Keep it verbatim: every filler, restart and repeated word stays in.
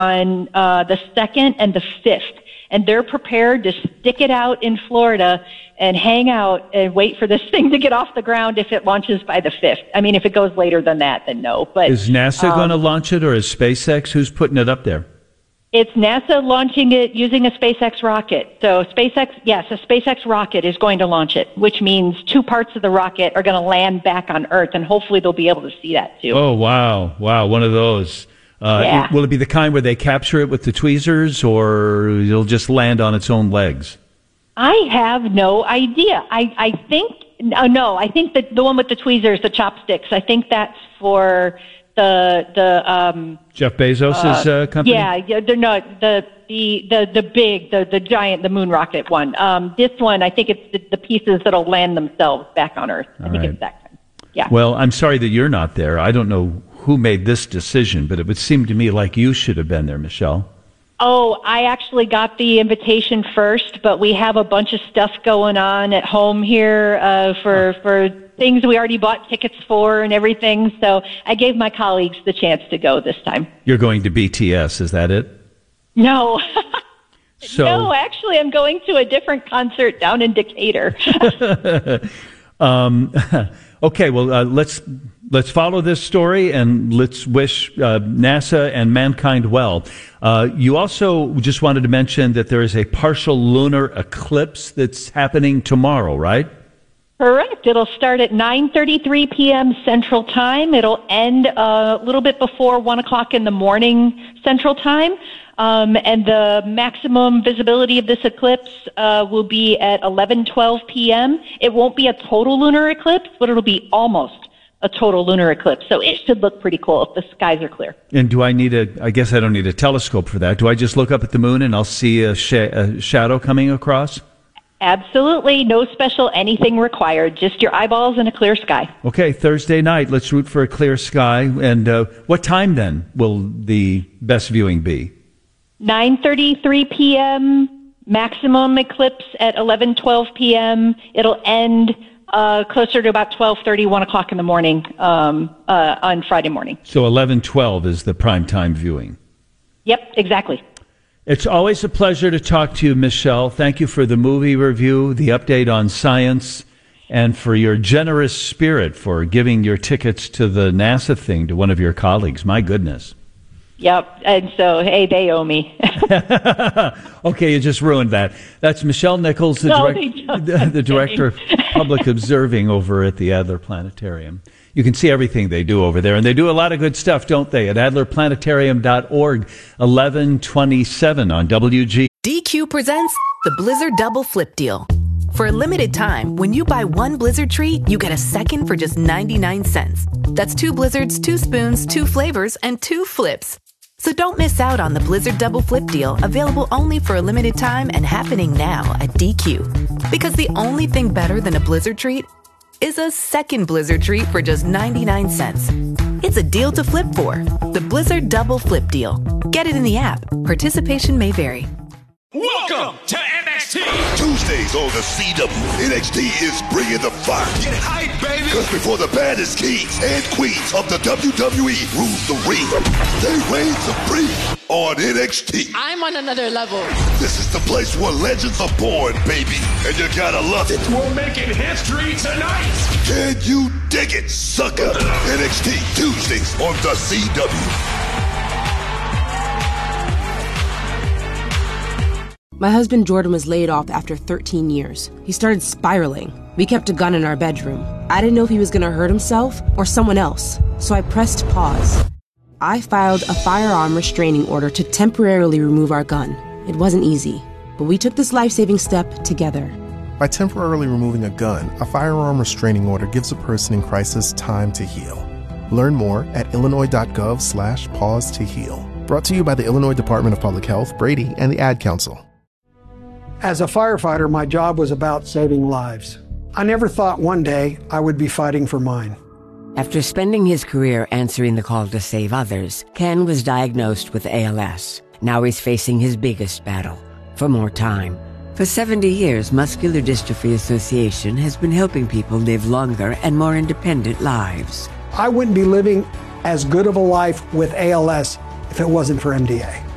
on uh, the second and the fifth. And they're prepared to stick it out in Florida and hang out and wait for this thing to get off the ground if it launches by the fifth. I mean, if it goes later than that, then no. But is NASA um, going to launch it, or is SpaceX? Who's putting it up there? It's NASA launching it using a SpaceX rocket. So SpaceX, yes, a SpaceX rocket is going to launch it, which means two parts of the rocket are going to land back on Earth, and hopefully they'll be able to see that too. Oh, wow. Wow, one of those. Uh, yeah. Will it be the kind where they capture it with the tweezers, or it'll just land on its own legs? I have no idea. I, I think, no, no, I think that the one with the tweezers, the chopsticks, I think that's for the, the, um, Jeff Bezos' uh, uh, company? Yeah, yeah, they're not, the, the, the, the big, the, the giant, the moon rocket one. Um, this one, I think it's the, the pieces that'll land themselves back on Earth. I All think right. it's that kind. Yeah. Well, I'm sorry that you're not there. I don't know who made this decision, but it would seem to me like you should have been there, Michelle. Oh, I actually got the invitation first, but we have a bunch of stuff going on at home here uh, for for things we already bought tickets for and everything. So I gave my colleagues the chance to go this time. You're going to B T S, is that it? No. So, no, actually, I'm going to a different concert down in Decatur. um, okay, well, uh, let's let's follow this story and let's wish uh, NASA and mankind well. Uh, you also just wanted to mention that there is a partial lunar eclipse that's happening tomorrow, right? Correct. It'll start at nine thirty-three p.m. Central Time. It'll end uh, a little bit before one o'clock in the morning Central Time. Um, and the maximum visibility of this eclipse uh, will be at eleven twelve p.m. It won't be a total lunar eclipse, but it'll be almost a total lunar eclipse. So it should look pretty cool if the skies are clear. And do I need a, I guess I don't need a telescope for that. Do I just look up at the moon and I'll see a, sh- a shadow coming across? Absolutely. No special anything required. Just your eyeballs and a clear sky. Okay, Thursday night. Let's root for a clear sky. And uh, what time then will the best viewing be? nine thirty-three p.m. maximum eclipse at eleven twelve p.m. It'll end uh, closer to about twelve thirty, one o'clock in the morning um, uh, on Friday morning. So eleven twelve is the prime time viewing. Yep, exactly. It's always a pleasure to talk to you, Michelle. Thank you for the movie review, the update on science, and for your generous spirit for giving your tickets to the NASA thing to one of your colleagues. My goodness. Yep, and so, hey, they owe me. Okay, you just ruined that. That's Michelle Nichols, the, no, direct, the, the Director of Public Observing over at the Adler Planetarium. You can see everything they do over there, and they do a lot of good stuff, don't they, at adler planetarium dot org, eleven twenty-seven on W G. D Q presents the Blizzard Double Flip Deal. For a limited time, when you buy one Blizzard treat, you get a second for just ninety-nine cents. That's two Blizzards, two spoons, two flavors, and two flips. So don't miss out on the Blizzard Double Flip Deal, available only for a limited time and happening now at D Q. Because the only thing better than a Blizzard treat is a second Blizzard treat for just ninety-nine cents. It's a deal to flip for. The Blizzard Double Flip Deal. Get it in the app. Participation may vary. Welcome to N X T! Tuesdays on the C W, N X T is bringing the fire. Get hype, baby! Because before the baddest kings and queens of the W W E rules the ring, they reign supreme on N X T. I'm on another level. This is the place where legends are born, baby, and you gotta love it. We're making history tonight! Can you dig it, sucker? N X T, Tuesdays on the C W. My husband Jordan was laid off after thirteen years. He started spiraling. We kept a gun in our bedroom. I didn't know if he was going to hurt himself or someone else, so I pressed pause. I filed a firearm restraining order to temporarily remove our gun. It wasn't easy, but we took this life-saving step together. By temporarily removing a gun, a firearm restraining order gives a person in crisis time to heal. Learn more at illinois.gov slash pause to heal. Brought to you by the Illinois Department of Public Health, Brady, and the Ad Council. As a firefighter, my job was about saving lives. I never thought one day I would be fighting for mine. After spending his career answering the call to save others, Ken was diagnosed with A L S. Now he's facing his biggest battle, for more time. For seventy years, Muscular Dystrophy Association has been helping people live longer and more independent lives. I wouldn't be living as good of a life with A L S if it wasn't for M D A.